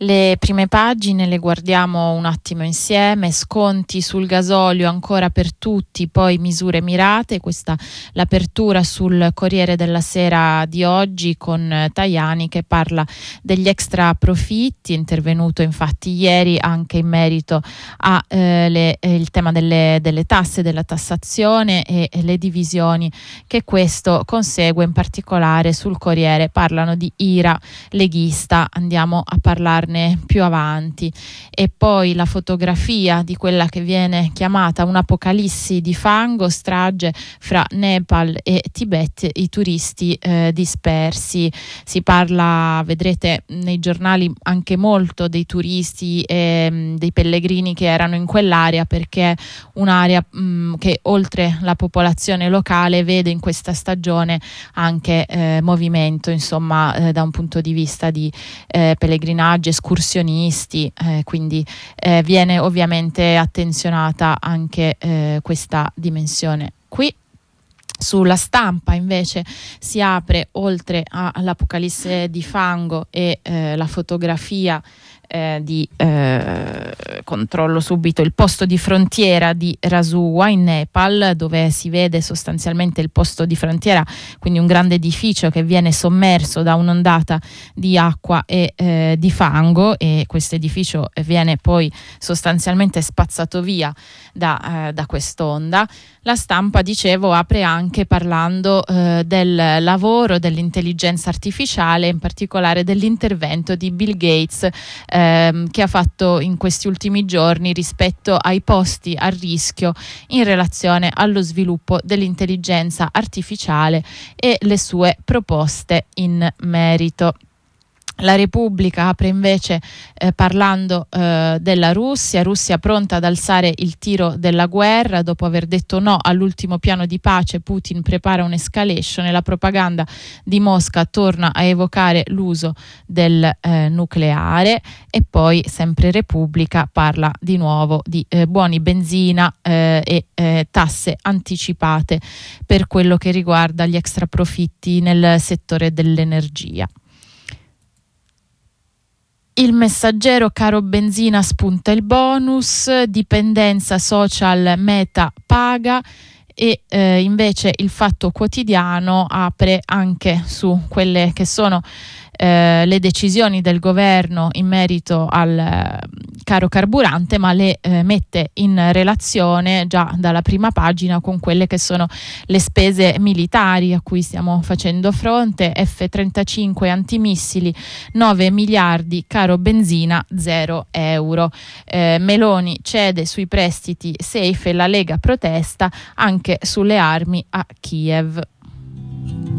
Le prime pagine le guardiamo un attimo insieme. Sconti sul gasolio ancora per tutti, poi misure mirate. Questa l'apertura sul Corriere della Sera di oggi con Tajani che parla degli extra profitti, intervenuto infatti ieri anche in merito a il tema delle tasse, della tassazione e le divisioni che questo consegue. In particolare sul Corriere parlano di ira leghista, andiamo a parlarne più avanti. E poi la fotografia di quella che viene chiamata un'apocalissi di fango, strage fra Nepal e Tibet, i turisti dispersi. Si parla, vedrete nei giornali, anche molto dei turisti e dei pellegrini che erano in quell'area, perché un'area che oltre la popolazione locale vede in questa stagione anche movimento, insomma, da un punto di vista di pellegrinaggio, escursionisti, quindi viene ovviamente attenzionata anche questa dimensione qui. Sulla Stampa invece si apre, oltre all'apocalisse di fango e la fotografia di controllo subito il posto di frontiera di Rasuwa in Nepal, dove si vede sostanzialmente il posto di frontiera, quindi un grande edificio che viene sommerso da un'ondata di acqua e di fango, e questo edificio viene poi sostanzialmente spazzato via da quest'onda. La Stampa, dicevo, apre anche parlando del lavoro dell'intelligenza artificiale, in particolare dell'intervento di Bill Gates che ha fatto in questi ultimi giorni rispetto ai posti a rischio in relazione allo sviluppo dell'intelligenza artificiale e le sue proposte in merito. La Repubblica apre invece parlando della Russia pronta ad alzare il tiro della guerra. Dopo aver detto no all'ultimo piano di pace, Putin prepara un'escalation e la propaganda di Mosca torna a evocare l'uso del nucleare. E poi sempre Repubblica parla di nuovo di buoni benzina e tasse anticipate per quello che riguarda gli extraprofitti nel settore dell'energia. Il Messaggero, caro benzina, spunta il bonus, dipendenza social, Meta paga. E invece il Fatto Quotidiano apre anche su quelle che sono le decisioni del governo in merito al caro carburante, ma le mette in relazione già dalla prima pagina con quelle che sono le spese militari a cui stiamo facendo fronte. F-35 antimissili 9 miliardi, caro benzina 0 euro. Meloni cede sui prestiti safe e la Lega protesta anche sulle armi a Kiev.